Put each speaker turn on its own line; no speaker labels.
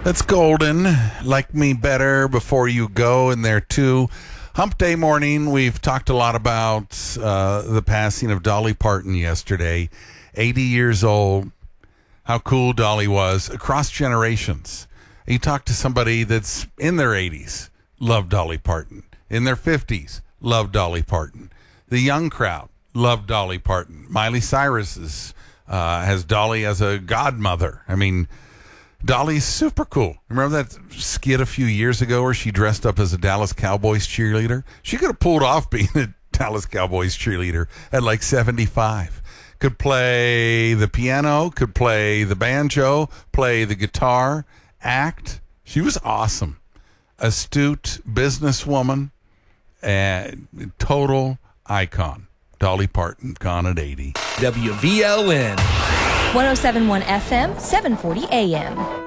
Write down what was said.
That's golden. Like Me Better, Before You Go in there too. Hump Day morning, we've talked a lot about the passing of Dolly Parton yesterday. 80 years old. How cool Dolly was across generations. You talk to somebody that's in their 80s, love Dolly Parton. In their 50s, love Dolly Parton. The young crowd, love Dolly Parton. Miley Cyrus has Dolly as a godmother. I mean, Dolly's super cool. Remember that skit a few years ago where she dressed up as a Dallas Cowboys cheerleader? She could have pulled off being a Dallas Cowboys cheerleader at like 75. Could play the piano, could play the banjo, play the guitar, act. She was awesome. Astute businesswoman and total icon. Dolly Parton, gone at 80.
WVLN.
107.1 FM, 740 AM.